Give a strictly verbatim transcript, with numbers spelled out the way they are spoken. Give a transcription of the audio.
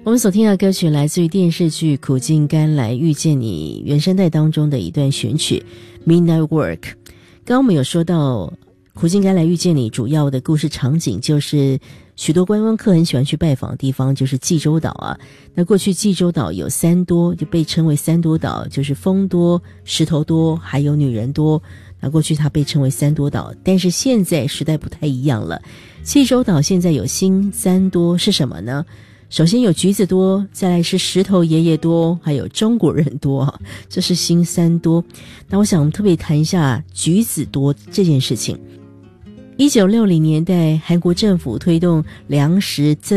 我们所听到的歌曲来自于电视剧《苦尽甘来遇见你》原声带当中的一段选曲 Midnight Work。 刚刚我们有说到苦尽甘来遇见你主要的故事场景就是许多观光客很喜欢去拜访的地方，就是济州岛啊。那过去济州岛有三多，就被称为三多岛，就是风多、石头多还有女人多。那过去它被称为三多岛，但是现在时代不太一样了，济州岛现在有新三多，是什么呢？首先有橘子多，再来是石头爷爷多，还有中国人多，这是新三多。那我想特别谈一下橘子多这件事情。一九六零年代，韩国政府推动粮食增